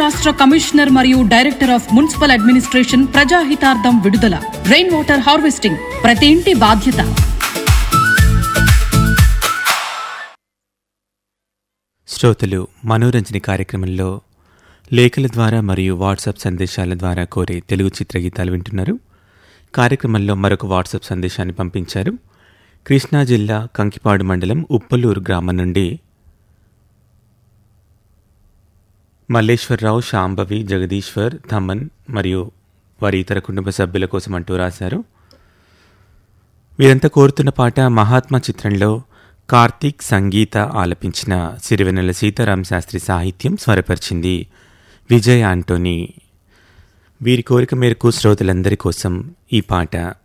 రాష్ట్ర కమిషనర్ మరియు director of municipal administration ప్రజాహితార్థం విడుదల. రెయిన్ వాటర్ హార్వెస్టింగ్ ప్రతి ఇంటి బాధ్యత. శ్రోతలు మనోరంజని కార్యక్రమంలో లేఖల ద్వారా మరియు వాట్సాప్ సందేశాల ద్వారా కోరే తెలుగు చిత్రగీతాలు వింటున్నారు. కార్యక్రమంలో మరొక వాట్సాప్ సందేశాన్ని పంపించారు. కృష్ణా జిల్లా కంకిపాడు మండలం ఉప్పలూరు గ్రామం నుండి మల్లేశ్వరరావు, శాంభవి, జగదీశ్వర్, థమన్ మరియు వారి ఇతర కుటుంబ సభ్యుల కోసం అంటూ రాశారు. వీరంతా కోరుతున్న పాట మహాత్మా చిత్రంలో కార్తీక్ సంగీత ఆలపించిన సిరివెన్నెల సీతారామ శాస్త్రి సాహిత్యం స్వరపరిచింది విజయ్ ఆంటోనీ. వీరి కోరిక మేరకు శ్రోతలందరి కోసం ఈ పాట.